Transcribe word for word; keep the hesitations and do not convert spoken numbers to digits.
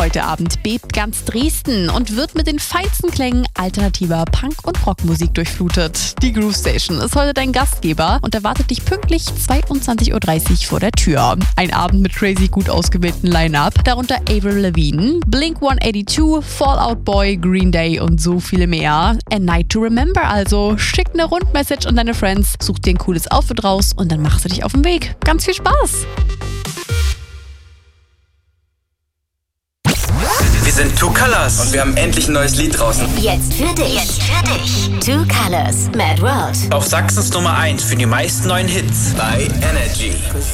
Heute Abend bebt ganz Dresden und wird mit den feinsten Klängen alternativer Punk- und Rockmusik durchflutet. Die Groove Station ist heute dein Gastgeber und erwartet dich pünktlich zweiundzwanzig Uhr dreißig vor der Tür. Ein Abend mit crazy gut ausgewählten Line-Up, darunter Avril Lavigne, Blink hundertzweiundachtzig, Fall Out Boy, Green Day und so viele mehr. A Night to Remember also. Schick eine Rundmessage an deine Friends, such dir ein cooles Outfit raus und dann machst du dich auf den Weg. Ganz viel Spaß! Wir sind Two Colors und wir haben endlich ein neues Lied draußen. Jetzt für dich. Jetzt für dich. Two Colors, Mad World. Auf Sachsens Nummer eins für die meisten neuen Hits bei Energy.